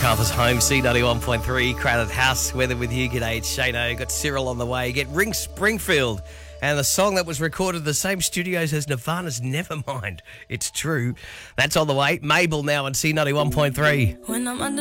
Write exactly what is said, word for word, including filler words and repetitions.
MacArthur's home, C ninety-one point three, Crowded House. Weather with you. G'day, it's Shano. Got Cyril on the way. Get Ring Springfield. And the song that was recorded in the same studios as Nirvana's Nevermind. It's true. That's on the way. Mabel now on C ninety-one point three. When I'm under